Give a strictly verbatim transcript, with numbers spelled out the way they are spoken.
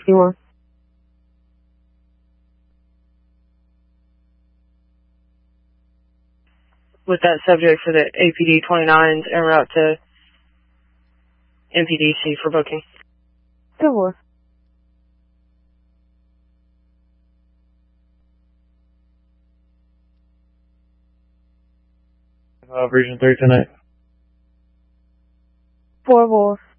fifty-one. With that subject for the A P D twenty-nines en route to M P D C for booking. Good boy. Uh, Region three tonight. Four boy.